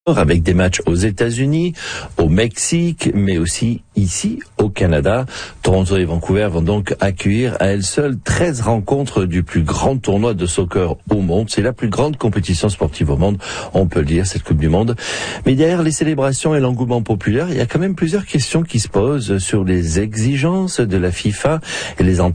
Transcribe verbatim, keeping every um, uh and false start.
avec des matchs aux États-Unis, au Mexique, mais aussi ici au Canada. Toronto et Vancouver vont donc accueillir à elles seules treize rencontres du plus grand tournoi de soccer au monde. C'est la plus grande compétition sportive au monde, on peut le dire, cette Coupe du Monde. Mais derrière les célébrations et l'engouement populaire, il y a quand même plusieurs questions qui se posent sur les exigences de la FIFA et les